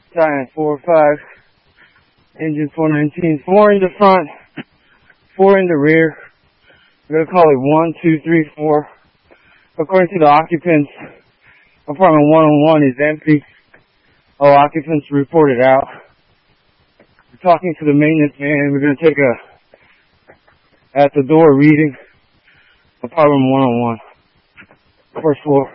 Giant 4-5. Engine 419. 4 in the front. 4 in the rear. We're going to call it 1, 2, 3, 4. According to the occupants, apartment 101 is empty. All occupants reported out. We're talking to the maintenance man. We're going to take a at the door reading. Apartment 101. First floor.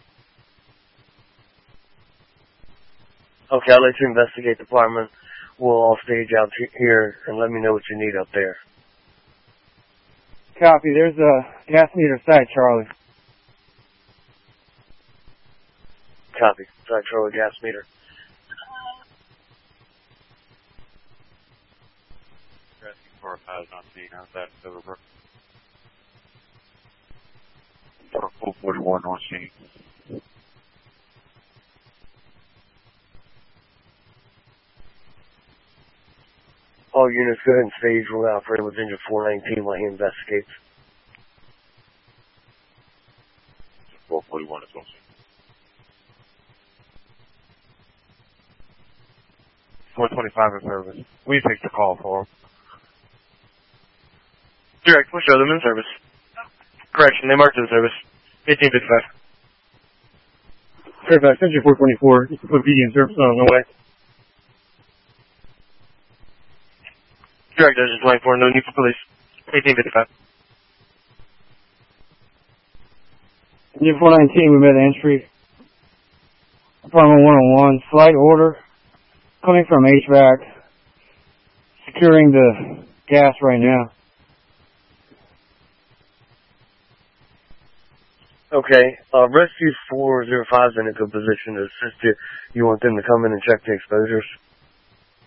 Okay, I'll let you investigate the apartment. We'll all stage out here and let me know what you need up there. Copy. There's a gas meter site, Charlie. Copy. Side Charlie gas meter. Rescue 4-5 on scene. How's that, Silverbrook? 441 on scene. All units go ahead and stage roll out for him with engine 419 while he investigates. 441 is on scene. 425 in service. We take the call for him. Direct, we'll show them in service. Correction, they marked in service. 1855. Fairfax, engine 424. You can put PD in service on the way. Direct, engine 24, no need for police. 1855. Engine 419, we met entry. Apartment 101, flight order. Coming from HVAC. Securing the gas right now. Okay, Rescue 405 is in a good position to assist you. You want them to come in and check the exposures?